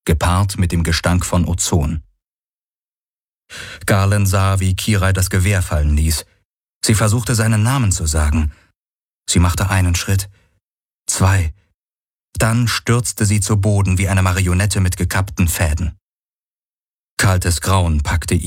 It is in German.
gepaart mit dem Gestank von Ozon. Garland sah, wie Kirai das Gewehr fallen ließ. Sie versuchte, seinen Namen zu sagen. Sie machte einen Schritt, 2. Dann stürzte sie zu Boden wie eine Marionette mit gekappten Fäden. Kaltes Grauen packte